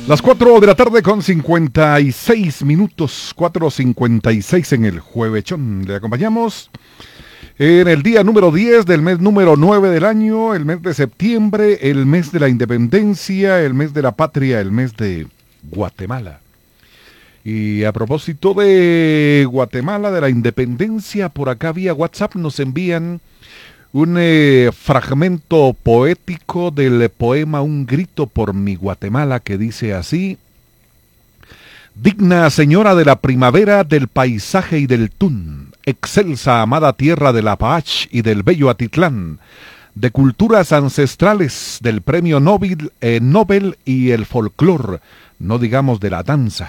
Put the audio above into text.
Las 4 de la tarde con 56 minutos, 4:56 en el Juevechón. Le acompañamos en el día número 10 del mes número 9 del año, el mes de septiembre, el mes de la independencia, el mes de la patria, el mes de Guatemala. Y a propósito de Guatemala, de la independencia, por acá vía WhatsApp nos envían un fragmento poético del poema Un grito por mi Guatemala, que dice así: digna señora de la primavera, del paisaje y del tún, excelsa amada tierra del Apach y del bello Atitlán, de culturas ancestrales, del premio Nobel y el folclor, no digamos de la danza,